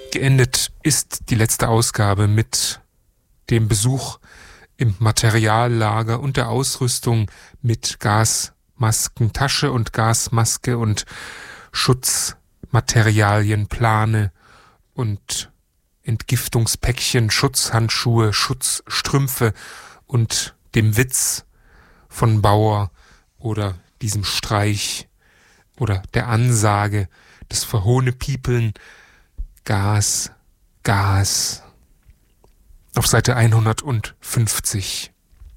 Geendet ist die letzte Ausgabe mit dem Besuch im Materiallager und der Ausrüstung mit Gasmaskentasche und Gasmaske und Schutzmaterialien, Plane und Entgiftungspäckchen, Schutzhandschuhe, Schutzstrümpfe und dem Witz von Bauer oder diesem Streich oder der Ansage, das Verhohnepiepeln, Gas, Gas. Auf Seite 150.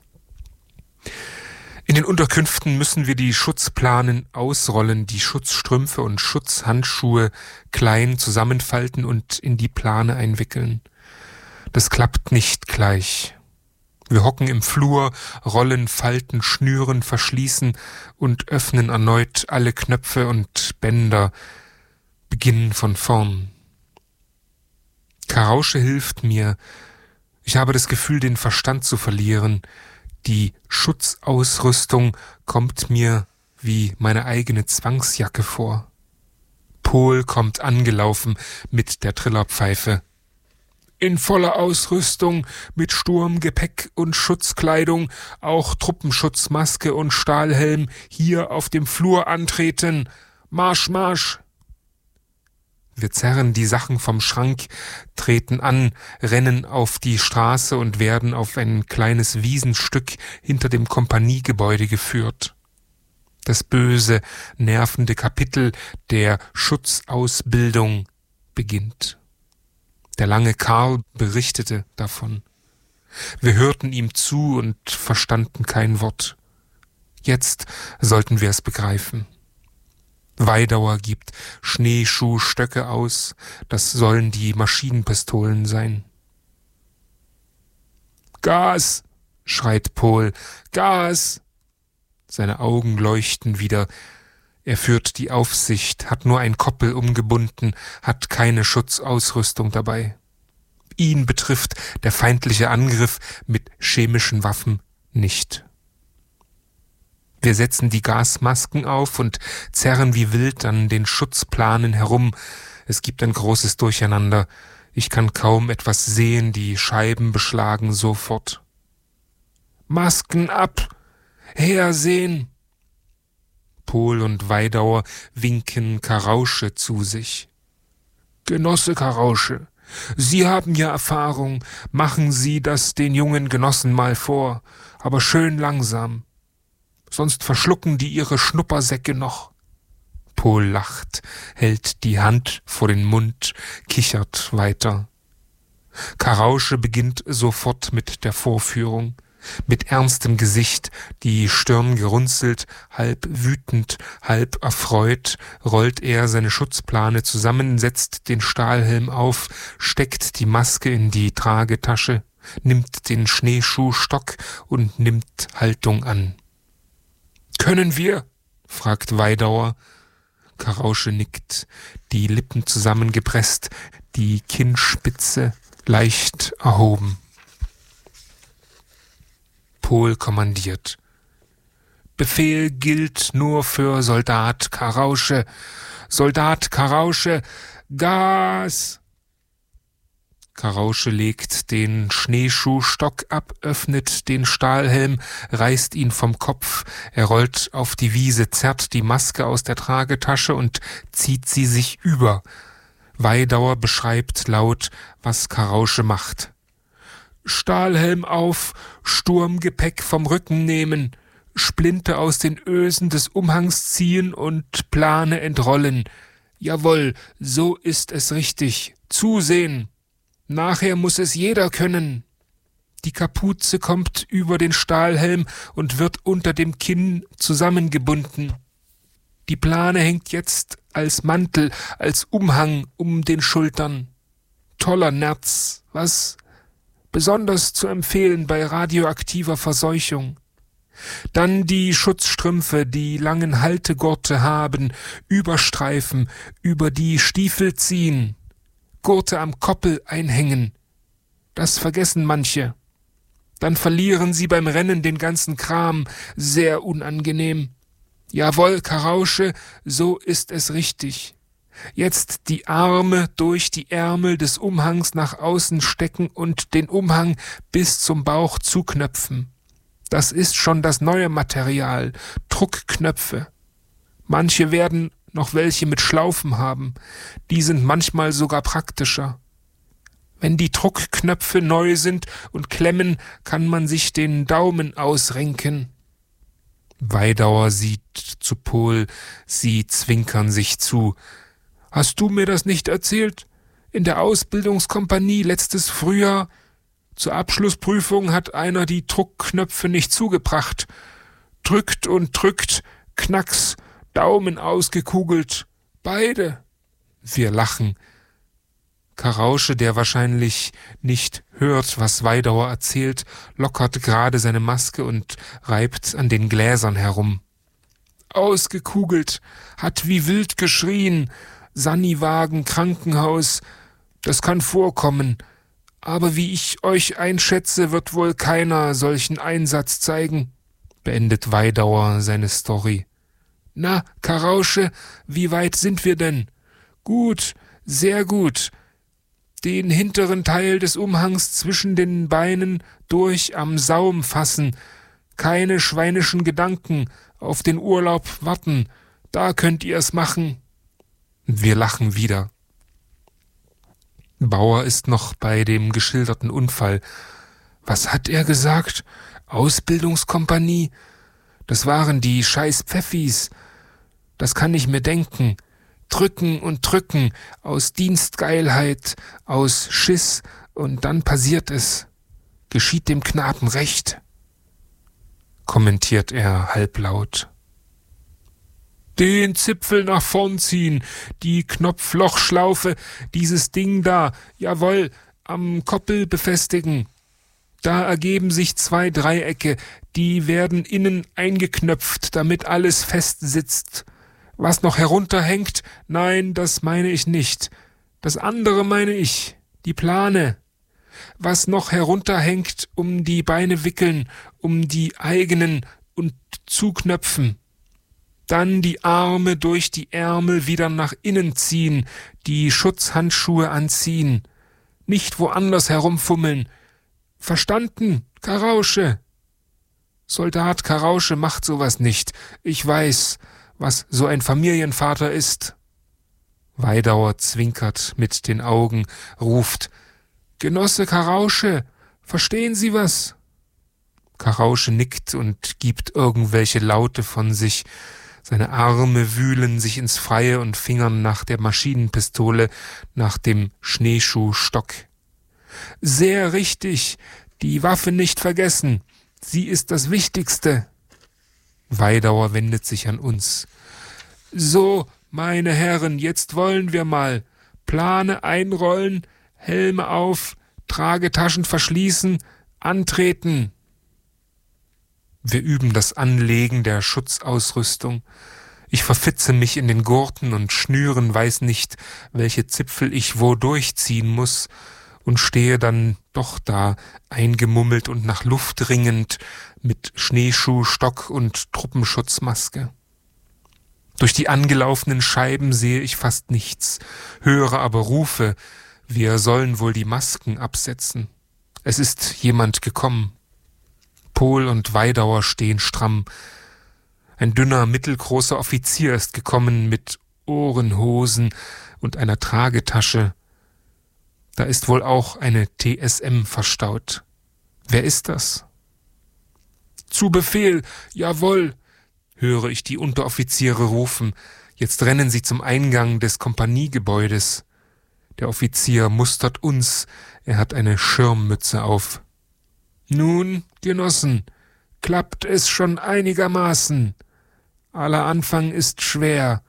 In den Unterkünften müssen wir die Schutzplanen ausrollen, die Schutzstrümpfe und Schutzhandschuhe klein zusammenfalten und in die Plane einwickeln. Das klappt nicht gleich. Wir hocken im Flur, rollen, falten, schnüren, verschließen und öffnen erneut alle Knöpfe und Bänder, beginnen von vorn. Karausche hilft mir. Ich habe das Gefühl, den Verstand zu verlieren. Die Schutzausrüstung kommt mir wie meine eigene Zwangsjacke vor. Pol kommt angelaufen mit der Trillerpfeife. In voller Ausrüstung, mit Sturmgepäck und Schutzkleidung, auch Truppenschutzmaske und Stahlhelm, hier auf dem Flur antreten. Marsch, Marsch! Wir zerren die Sachen vom Schrank, treten an, rennen auf die Straße und werden auf ein kleines Wiesenstück hinter dem Kompaniegebäude geführt. Das böse, nervende Kapitel der Schutzausbildung beginnt. Der lange Karl berichtete davon. Wir hörten ihm zu und verstanden kein Wort. Jetzt sollten wir es begreifen. Weidauer gibt Schneeschuhstöcke aus, das sollen die Maschinenpistolen sein. »Gas«, schreit Pol, »Gas«. Seine Augen leuchten wieder. Er führt die Aufsicht, hat nur ein Koppel umgebunden, hat keine Schutzausrüstung dabei. Ihn betrifft der feindliche Angriff mit chemischen Waffen nicht. Wir setzen die Gasmasken auf und zerren wie wild an den Schutzplanen herum. Es gibt ein großes Durcheinander. Ich kann kaum etwas sehen, die Scheiben beschlagen sofort. »Masken ab! Hersehen!« Pol und Weidauer winken Karausche zu sich. »Genosse Karausche, Sie haben ja Erfahrung. Machen Sie das den jungen Genossen mal vor, aber schön langsam. Sonst verschlucken die ihre Schnuppersäcke noch.« Pol lacht, hält die Hand vor den Mund, kichert weiter. Karausche beginnt sofort mit der Vorführung. Mit ernstem Gesicht, die Stirn gerunzelt, halb wütend, halb erfreut, rollt er seine Schutzplane zusammen, setzt den Stahlhelm auf, steckt die Maske in die Tragetasche, nimmt den Schneeschuhstock und nimmt Haltung an. »Können wir?« fragt Weidauer. Karausche nickt, die Lippen zusammengepresst, die Kinnspitze leicht erhoben. Pol kommandiert. »Befehl gilt nur für Soldat Karausche. Soldat Karausche, Gas!« Karausche legt den Schneeschuhstock ab, öffnet den Stahlhelm, reißt ihn vom Kopf. Er rollt auf die Wiese, zerrt die Maske aus der Tragetasche und zieht sie sich über. Weidauer beschreibt laut, was Karausche macht. »Stahlhelm auf, Sturmgepäck vom Rücken nehmen, Splinte aus den Ösen des Umhangs ziehen und Plane entrollen. Jawohl, so ist es richtig. Zusehen. Nachher muss es jeder können. Die Kapuze kommt über den Stahlhelm und wird unter dem Kinn zusammengebunden. Die Plane hängt jetzt als Mantel, als Umhang um den Schultern. Toller Nerz, was? Besonders zu empfehlen bei radioaktiver Verseuchung. Dann die Schutzstrümpfe, die langen Haltegurte haben, Überstreifen, über die Stiefel ziehen, Gurte am Koppel einhängen. Das vergessen manche. Dann verlieren sie beim Rennen den ganzen Kram, sehr unangenehm. Jawohl, Karausche, so ist es richtig. Jetzt die Arme durch die Ärmel des Umhangs nach außen stecken und den Umhang bis zum Bauch zuknöpfen. Das ist schon das neue Material, Druckknöpfe. Manche werden noch welche mit Schlaufen haben, die sind manchmal sogar praktischer. Wenn die Druckknöpfe neu sind und klemmen, kann man sich den Daumen ausrenken. Weidauer sieht zu Pohl, sie zwinkern sich zu. »Hast du mir das nicht erzählt? In der Ausbildungskompanie letztes Frühjahr? Zur Abschlussprüfung hat einer die Druckknöpfe nicht zugebracht. Drückt und drückt, Knacks, Daumen ausgekugelt. Beide.« Wir lachen. Karausche, der wahrscheinlich nicht hört, was Weidauer erzählt, lockert gerade seine Maske und reibt an den Gläsern herum. »Ausgekugelt, hat wie wild geschrien, Saniwagen, Krankenhaus, das kann vorkommen, aber wie ich euch einschätze, wird wohl keiner solchen Einsatz zeigen«, beendet Weidauer seine Story. »Na, Karausche, wie weit sind wir denn?« »Gut, sehr gut. Den hinteren Teil des Umhangs zwischen den Beinen durch am Saum fassen. Keine schweinischen Gedanken, auf den Urlaub warten, da könnt ihr's machen.« Wir lachen wieder. Bauer ist noch bei dem geschilderten Unfall. Was hat er gesagt? Ausbildungskompanie? Das waren die scheiß Pfeffis. Das kann ich mir denken. Drücken und drücken, aus Dienstgeilheit, aus Schiss, und dann passiert es. Geschieht dem Knaben recht, kommentiert er halblaut. Den Zipfel nach vorn ziehen, die Knopflochschlaufe, dieses Ding da, jawohl, am Koppel befestigen. Da ergeben sich 2 Dreiecke, die werden innen eingeknöpft, damit alles fest sitzt. Was noch herunterhängt, nein, das meine ich nicht. Das andere meine ich, die Plane. Was noch herunterhängt, um die Beine wickeln, um die eigenen und zuknöpfen. Dann die Arme durch die Ärmel wieder nach innen ziehen, die Schutzhandschuhe anziehen. Nicht woanders herumfummeln. Verstanden, Karausche? Soldat Karausche macht sowas nicht. Ich weiß, was so ein Familienvater ist. Weidauer zwinkert mit den Augen, ruft: »Genosse Karausche, verstehen Sie was?« Karausche nickt und gibt irgendwelche Laute von sich. Seine Arme wühlen sich ins Freie und fingern nach der Maschinenpistole, nach dem Schneeschuhstock. »Sehr richtig, die Waffe nicht vergessen. Sie ist das Wichtigste.« Weidauer wendet sich an uns. »So, meine Herren, jetzt wollen wir mal. Plane einrollen, Helme auf, Tragetaschen verschließen, antreten.« Wir üben das Anlegen der Schutzausrüstung. Ich verfitze mich in den Gurten und Schnüren, weiß nicht, welche Zipfel ich wo durchziehen muss, und stehe dann doch da, eingemummelt und nach Luft ringend, mit Schneeschuh, Stock und Truppenschutzmaske. Durch die angelaufenen Scheiben sehe ich fast nichts, höre aber Rufe, wir sollen wohl die Masken absetzen. Es ist jemand gekommen. Pohl und Weidauer stehen stramm. Ein dünner, mittelgroßer Offizier ist gekommen mit Ohrenhosen und einer Tragetasche. Da ist wohl auch eine TSM verstaut. Wer ist das? »Zu Befehl, jawohl«, höre ich die Unteroffiziere rufen. Jetzt rennen sie zum Eingang des Kompaniegebäudes. Der Offizier mustert uns. Er hat eine Schirmmütze auf. »Nun, Genossen, klappt es schon einigermaßen. Aller Anfang ist schwer.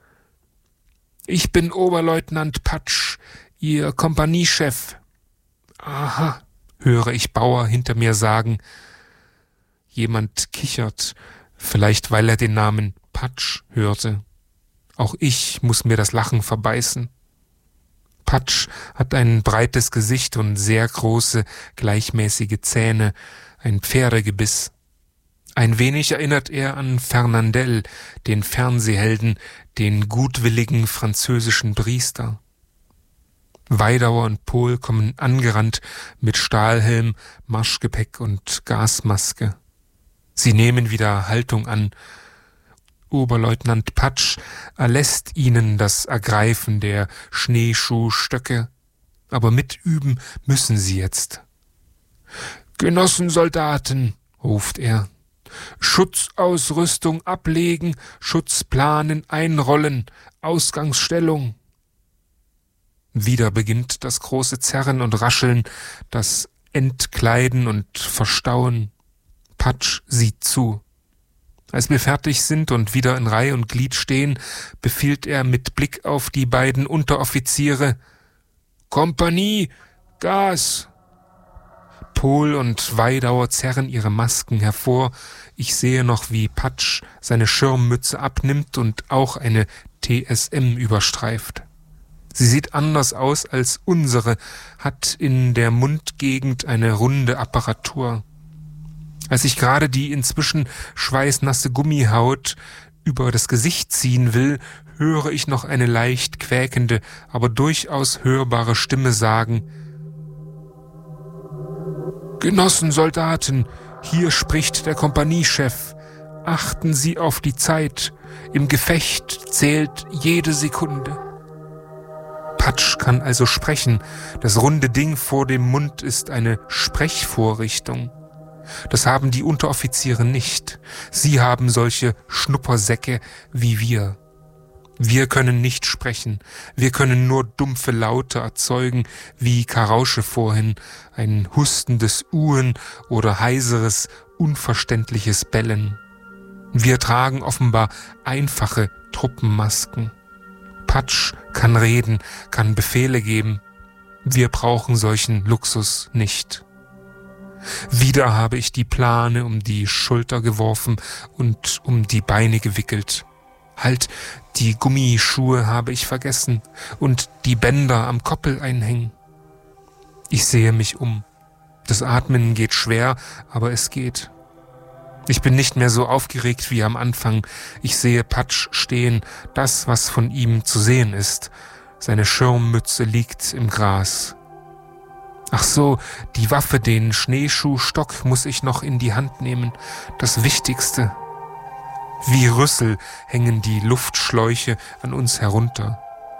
Ich bin Oberleutnant Patsch, Ihr Kompaniechef.« »Aha«, höre ich Bauer hinter mir sagen. Jemand kichert, vielleicht weil er den Namen Patsch hörte. Auch ich muss mir das Lachen verbeißen. Patsch hat ein breites Gesicht und sehr große, gleichmäßige Zähne, ein Pferdegebiss. Ein wenig erinnert er an Fernandel, den Fernsehhelden, den gutwilligen französischen Priester. Weidauer und Pohl kommen angerannt mit Stahlhelm, Marschgepäck und Gasmaske. Sie nehmen wieder Haltung an. Oberleutnant Patsch erlässt ihnen das Ergreifen der Schneeschuhstöcke, aber mitüben müssen sie jetzt. »Genossensoldaten«, ruft er, »Schutzausrüstung ablegen, Schutzplanen einrollen, Ausgangsstellung.« Wieder beginnt das große Zerren und Rascheln, das Entkleiden und Verstauen. Patsch sieht zu. Als wir fertig sind und wieder in Reih und Glied stehen, befiehlt er mit Blick auf die beiden Unteroffiziere: »Kompanie, Gas!« Pohl und Weidauer zerren ihre Masken hervor. Ich sehe noch, wie Patsch seine Schirmmütze abnimmt und auch eine TSM überstreift. Sie sieht anders aus als unsere, hat in der Mundgegend eine runde Apparatur. Als ich gerade die inzwischen schweißnasse Gummihaut über das Gesicht ziehen will, höre ich noch eine leicht quäkende, aber durchaus hörbare Stimme sagen: »Genossensoldaten, hier spricht der Kompaniechef. Achten Sie auf die Zeit. Im Gefecht zählt jede Sekunde.« Patsch kann also sprechen. Das runde Ding vor dem Mund ist eine Sprechvorrichtung. Das haben die Unteroffiziere nicht. Sie haben solche Schnuppersäcke wie wir. Wir können nicht sprechen. Wir können nur dumpfe Laute erzeugen, wie Karausche vorhin, ein hustendes Uhen oder heiseres, unverständliches Bellen. Wir tragen offenbar einfache Truppenmasken. Patsch kann reden, kann Befehle geben. Wir brauchen solchen Luxus nicht. Wieder habe ich die Plane um die Schulter geworfen und um die Beine gewickelt. Halt, die Gummischuhe habe ich vergessen und die Bänder am Koppel einhängen. Ich sehe mich um. Das Atmen geht schwer, aber es geht. Ich bin nicht mehr so aufgeregt wie am Anfang. Ich sehe Patsch stehen, das, was von ihm zu sehen ist. Seine Schirmmütze liegt im Gras. Ach so, die Waffe, den Schneeschuhstock, muss ich noch in die Hand nehmen. Das Wichtigste. Wie Rüssel hängen die Luftschläuche an uns herunter.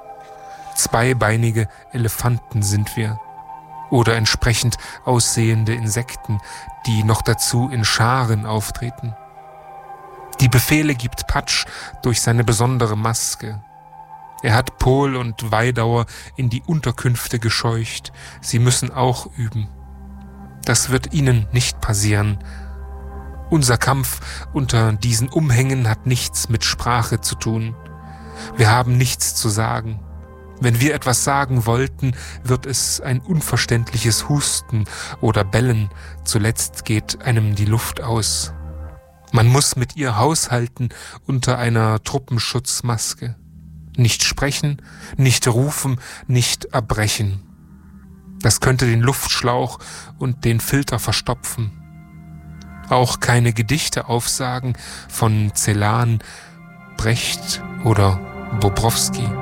Zweibeinige Elefanten sind wir. Oder entsprechend aussehende Insekten, die noch dazu in Scharen auftreten. Die Befehle gibt Patsch durch seine besondere Maske. Er hat Pohl und Weidauer in die Unterkünfte gescheucht. Sie müssen auch üben. Das wird ihnen nicht passieren. Unser Kampf unter diesen Umhängen hat nichts mit Sprache zu tun. Wir haben nichts zu sagen. Wenn wir etwas sagen wollten, wird es ein unverständliches Husten oder Bellen. Zuletzt geht einem die Luft aus. Man muss mit ihr haushalten unter einer Truppenschutzmaske. Nicht sprechen, nicht rufen, nicht erbrechen. Das könnte den Luftschlauch und den Filter verstopfen. Auch keine Gedichte aufsagen von Celan, Brecht oder Bobrowski.